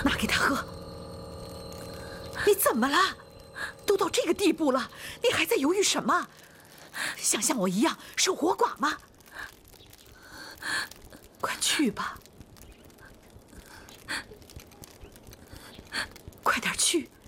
拿给他喝。你怎么了？都到这个地步了，你还在犹豫什么？想像我一样守活寡吗？快去吧，快点去。